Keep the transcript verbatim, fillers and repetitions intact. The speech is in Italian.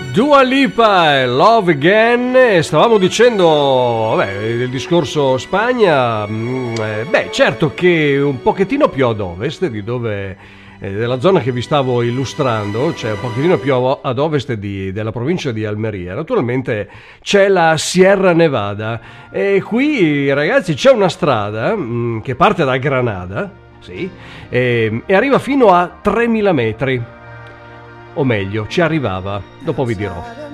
Dua Lipa, Love Again. E stavamo dicendo, vabbè, del discorso Spagna. Beh, certo che un pochettino più ad ovest di dove, eh, della zona che vi stavo illustrando, cioè un pochettino più ad ovest di, della provincia di Almeria, naturalmente c'è la Sierra Nevada. E qui, ragazzi, c'è una strada mh, che parte da Granada, sì, e, e arriva fino a tremila metri. O meglio, ci arrivava, dopo vi dirò.